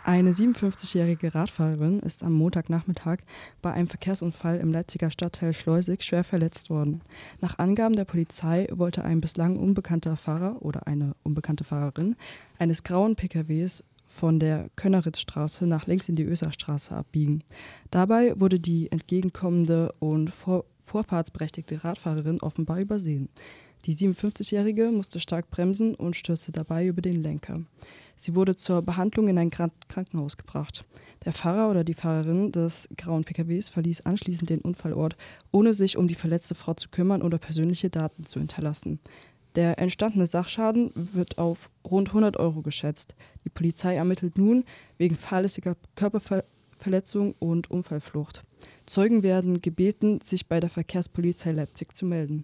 Eine 57-jährige Radfahrerin ist am Montagnachmittag bei einem Verkehrsunfall im Leipziger Stadtteil Schleusig schwer verletzt worden. Nach Angaben der Polizei wollte ein bislang unbekannter Fahrer oder eine unbekannte Fahrerin eines grauen PKWs von der Könneritzstraße nach links in die Oeserstraße abbiegen. Dabei wurde die entgegenkommende und vorfahrtsberechtigte Radfahrerin offenbar übersehen. Die 57-Jährige musste stark bremsen und stürzte dabei über den Lenker. Sie wurde zur Behandlung in ein Krankenhaus gebracht. Der Fahrer oder die Fahrerin des grauen PKWs verließ anschließend den Unfallort, ohne sich um die verletzte Frau zu kümmern oder persönliche Daten zu hinterlassen. Der entstandene Sachschaden wird auf rund 100 € geschätzt. Die Polizei ermittelt nun wegen fahrlässiger Körperverletzung und Unfallflucht. Zeugen werden gebeten, sich bei der Verkehrspolizei Leipzig zu melden.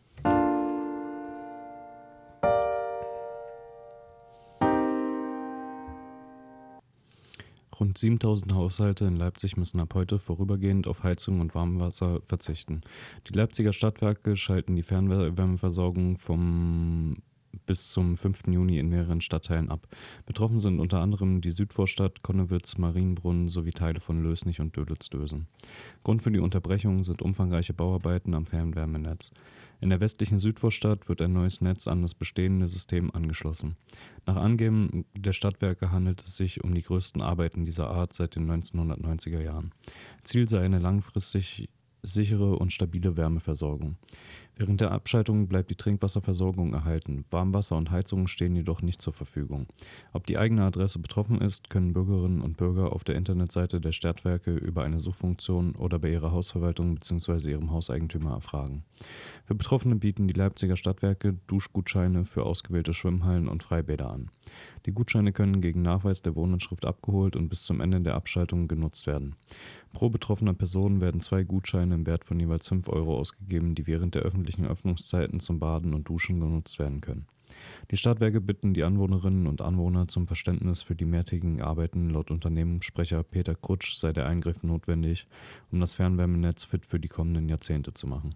Rund 7.000 Haushalte in Leipzig müssen ab heute vorübergehend auf Heizung und Warmwasser verzichten. Die Leipziger Stadtwerke schalten die Fernwärmeversorgung bis zum 5. Juni in mehreren Stadtteilen ab. Betroffen sind unter anderem die Südvorstadt, Connewitz, Marienbrunn sowie Teile von Lößnich und Döditz-Dösen. Grund für die Unterbrechung sind umfangreiche Bauarbeiten am Fernwärmenetz. In der westlichen Südvorstadt wird ein neues Netz an das bestehende System angeschlossen. Nach Angaben der Stadtwerke handelt es sich um die größten Arbeiten dieser Art seit den 1990er Jahren. Ziel sei eine langfristig sichere und stabile Wärmeversorgung. Während der Abschaltung bleibt die Trinkwasserversorgung erhalten. Warmwasser und Heizung stehen jedoch nicht zur Verfügung. Ob die eigene Adresse betroffen ist, können Bürgerinnen und Bürger auf der Internetseite der Stadtwerke über eine Suchfunktion oder bei ihrer Hausverwaltung bzw. ihrem Hauseigentümer erfragen. Für Betroffene bieten die Leipziger Stadtwerke Duschgutscheine für ausgewählte Schwimmhallen und Freibäder an. Die Gutscheine können gegen Nachweis der Wohnanschrift abgeholt und bis zum Ende der Abschaltung genutzt werden. Pro betroffener Person werden 2 Gutscheine im Wert von jeweils 5 € ausgegeben, die während der öffentlichen Öffnungszeiten zum Baden und Duschen genutzt werden können. Die Stadtwerke bitten die Anwohnerinnen und Anwohner zum Verständnis für die mehrtägigen Arbeiten. Laut Unternehmenssprecher Peter Krutsch sei der Eingriff notwendig, um das Fernwärmenetz fit für die kommenden Jahrzehnte zu machen.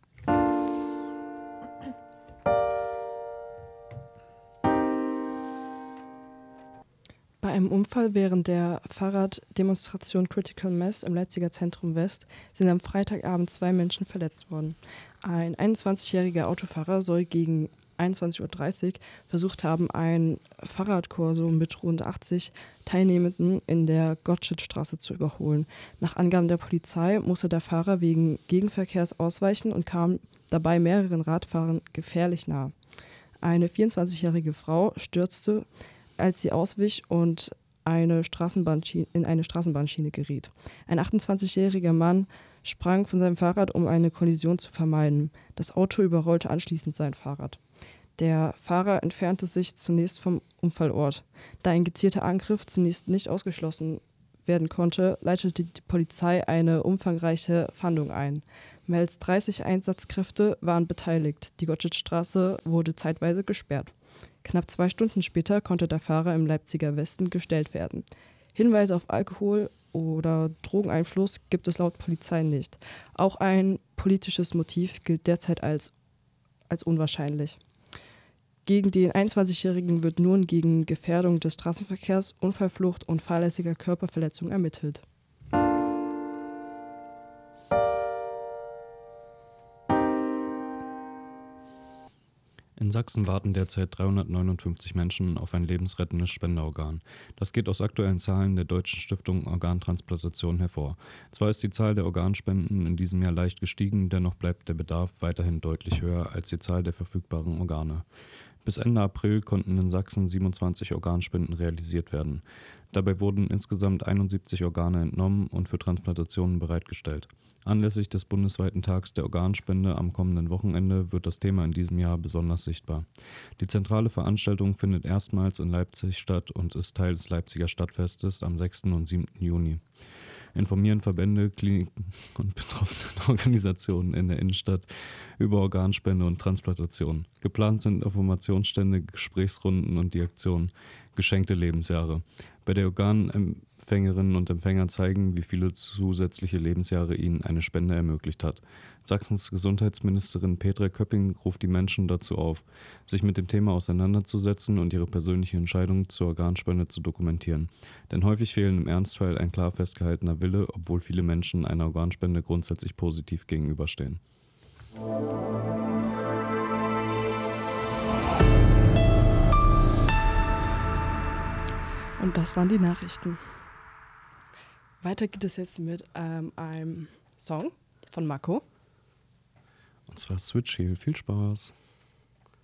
Bei einem Unfall während der Fahrraddemonstration Critical Mass im Leipziger Zentrum West sind am Freitagabend 2 Menschen verletzt worden. Ein 21-jähriger Autofahrer soll gegen 21:30 Uhr versucht haben, ein Fahrradkorso mit rund 80 Teilnehmenden in der Gottschedstraße zu überholen. Nach Angaben der Polizei musste der Fahrer wegen Gegenverkehrs ausweichen und kam dabei mehreren Radfahrern gefährlich nahe. Eine 24-jährige Frau stürzte, als sie auswich und in eine Straßenbahnschiene geriet. Ein 28-jähriger Mann sprang von seinem Fahrrad, um eine Kollision zu vermeiden. Das Auto überrollte anschließend sein Fahrrad. Der Fahrer entfernte sich zunächst vom Unfallort. Da ein gezielter Angriff zunächst nicht ausgeschlossen werden konnte, leitete die Polizei eine umfangreiche Fahndung ein. Mehr als 30 Einsatzkräfte waren beteiligt. Die Gottschedstraße wurde zeitweise gesperrt. Knapp 2 Stunden später konnte der Fahrer im Leipziger Westen gestellt werden. Hinweise auf Alkohol- oder Drogeneinfluss gibt es laut Polizei nicht. Auch ein politisches Motiv gilt derzeit als unwahrscheinlich. Gegen den 21-Jährigen wird nun gegen Gefährdung des Straßenverkehrs, Unfallflucht und fahrlässiger Körperverletzung ermittelt. In Sachsen warten derzeit 359 Menschen auf ein lebensrettendes Spenderorgan. Das geht aus aktuellen Zahlen der Deutschen Stiftung Organtransplantation hervor. Zwar ist die Zahl der Organspenden in diesem Jahr leicht gestiegen, dennoch bleibt der Bedarf weiterhin deutlich höher als die Zahl der verfügbaren Organe. Bis Ende April konnten in Sachsen 27 Organspenden realisiert werden. Dabei wurden insgesamt 71 Organe entnommen und für Transplantationen bereitgestellt. Anlässlich des bundesweiten Tags der Organspende am kommenden Wochenende wird das Thema in diesem Jahr besonders sichtbar. Die zentrale Veranstaltung findet erstmals in Leipzig statt und ist Teil des Leipziger Stadtfestes am 6. und 7. Juni. Informieren Verbände, Kliniken und betroffene Organisationen in der Innenstadt über Organspende und Transplantation. Geplant sind Informationsstände, Gesprächsrunden und die Aktion Geschenkte Lebensjahre. Bei der Empfängerinnen und Empfänger zeigen, wie viele zusätzliche Lebensjahre ihnen eine Spende ermöglicht hat. Sachsens Gesundheitsministerin Petra Köpping ruft die Menschen dazu auf, sich mit dem Thema auseinanderzusetzen und ihre persönliche Entscheidung zur Organspende zu dokumentieren. Denn häufig fehlen im Ernstfall ein klar festgehaltener Wille, obwohl viele Menschen einer Organspende grundsätzlich positiv gegenüberstehen. Und das waren die Nachrichten. Weiter geht es jetzt mit einem Song von Marco. Und zwar Switch Heel. Viel Spaß.